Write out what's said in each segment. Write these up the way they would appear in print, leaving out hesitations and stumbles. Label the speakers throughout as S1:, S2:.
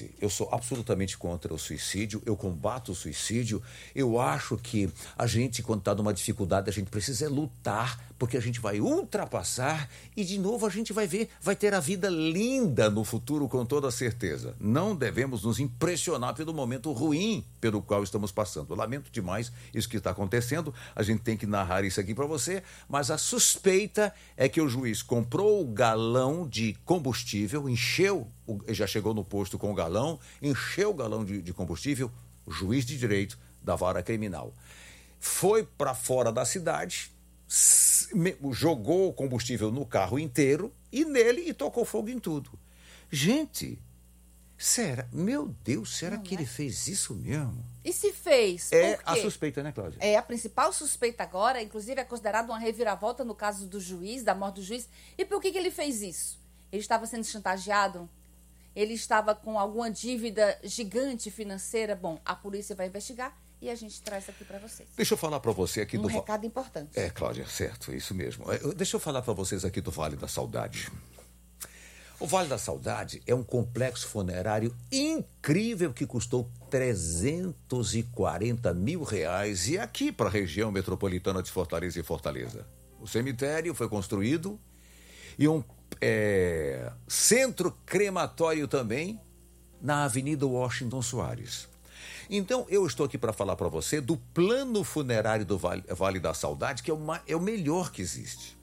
S1: Clóvis, eu sou absolutamente contra o suicídio, eu combato o suicídio. Eu acho que a gente, quando está numa dificuldade, a gente precisa lutar, porque a gente vai ultrapassar e, de novo, a gente vai ter a vida linda no futuro, com toda certeza. Não devemos nos impressionar pelo momento ruim pelo qual estamos passando. Eu lamento demais isso que está acontecendo, a gente tem que narrar isso aqui para você, mas a suspeita é que o juiz comprou o galão de combustível, já chegou no posto com o galão, encheu o galão de combustível, o juiz de direito da vara criminal. Foi para fora da cidade, jogou o combustível no carro inteiro e tocou fogo em tudo. Gente, meu Deus, será que ele fez isso mesmo?
S2: E se fez?
S1: É a suspeita, né, Cláudia?
S2: É a principal suspeita agora, inclusive é considerada uma reviravolta no caso do juiz, da morte do juiz. E por que ele fez isso? Ele estava sendo chantageado? Ele estava com alguma dívida gigante financeira? Bom, a polícia vai investigar e a gente traz aqui para vocês.
S1: Deixa eu falar para você aqui do...
S2: recado importante.
S1: Cláudia, certo, isso mesmo. Deixa eu falar para vocês aqui do Vale da Saudade. O Vale da Saudade é um complexo funerário incrível que custou R$340 mil e aqui para a região metropolitana de Fortaleza e Fortaleza. O cemitério foi construído e um centro crematório também na Avenida Washington Soares. Então, eu estou aqui para falar para você do plano funerário do Vale da Saudade, que é o melhor que existe.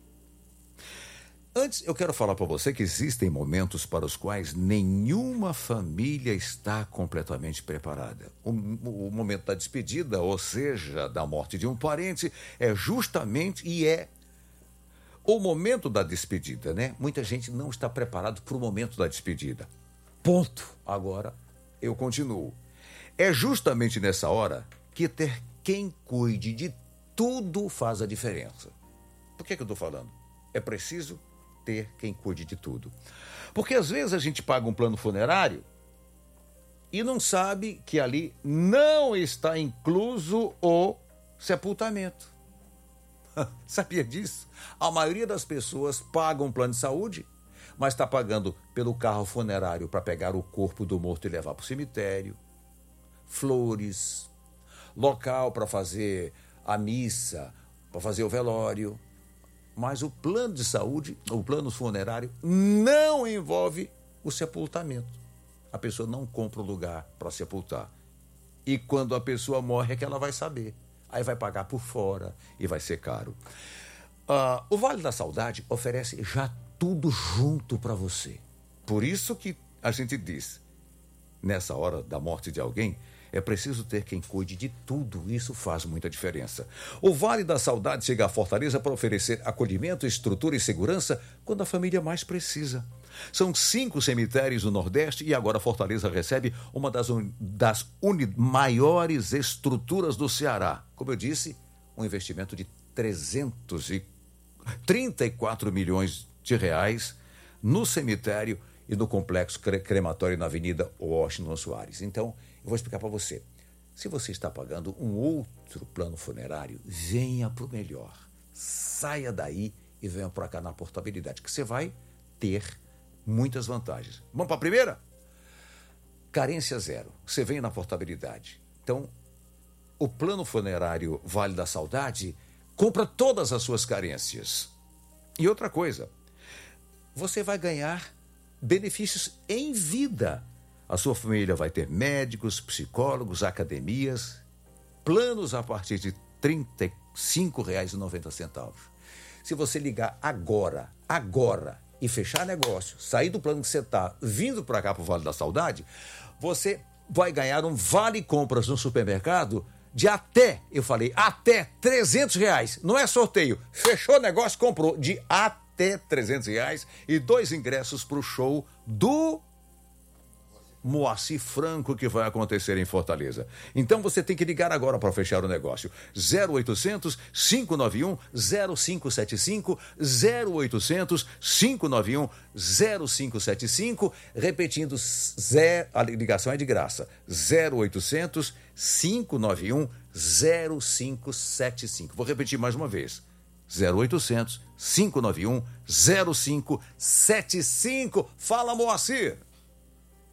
S1: Antes, eu quero falar para você que existem momentos para os quais nenhuma família está completamente preparada. O momento da despedida, ou seja, da morte de um parente, é justamente o momento da despedida, né? Muita gente não está preparado para o momento da despedida. Ponto. Agora, eu continuo. É justamente nessa hora que ter quem cuide de tudo faz a diferença. Por que eu estou falando? É preciso ter quem cuide de tudo. Porque às vezes a gente paga um plano funerário e não sabe que ali não está incluso o sepultamento. Sabia disso? A maioria das pessoas paga um plano de saúde, mas está pagando pelo carro funerário para pegar o corpo do morto e levar para o cemitério, flores, local para fazer a missa, para fazer o velório. Mas o plano de saúde, o plano funerário, não envolve o sepultamento. A pessoa não compra o lugar para sepultar. E quando a pessoa morre é que ela vai saber. Aí vai pagar por fora e vai ser caro. O Vale da Saudade oferece já tudo junto para você. Por isso que a gente diz, nessa hora da morte de alguém, é preciso ter quem cuide de tudo. Isso faz muita diferença. O Vale da Saudade chega à Fortaleza para oferecer acolhimento, estrutura e segurança quando a família mais precisa. São 5 cemitérios no Nordeste e agora Fortaleza recebe uma das maiores estruturas do Ceará. Como eu disse, um investimento de 334 milhões de reais no cemitério e no complexo crematório na Avenida Washington Soares. Então, eu vou explicar para você. Se você está pagando um outro plano funerário, venha para o melhor. Saia daí e venha para cá na portabilidade, que você vai ter muitas vantagens. Vamos para a primeira? Carência zero. Você vem na portabilidade. Então, o plano funerário Vale da Saudade compra todas as suas carências. E outra coisa, você vai ganhar benefícios em vida. A sua família vai ter médicos, psicólogos, academias, planos a partir de R$ 35,90. Se você ligar agora, e fechar negócio, sair do plano que você está, vindo para cá para o Vale da Saudade, você vai ganhar um vale compras no supermercado de até R$300. Não é sorteio. Fechou negócio, comprou de até R$300 e 2 ingressos para o show do Moacir Franco, que vai acontecer em Fortaleza. Então você tem que ligar agora para fechar o negócio. 0800 591 0575, 0800 591 0575, repetindo, a ligação é de graça, 0800 591 0575. Vou repetir mais uma vez. 0800 591 0575. Fala, Moacir!